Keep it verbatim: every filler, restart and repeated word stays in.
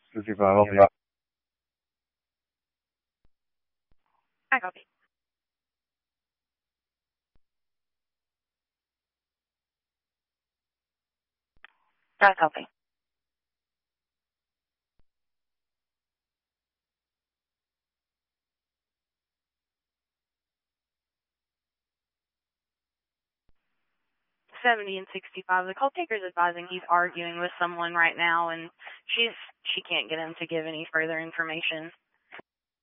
sixty-five, I'll be up. I copy. I copy. seventy and sixty-five. The call taker's advising he's arguing with someone right now, and she's she can't get him to give any further information.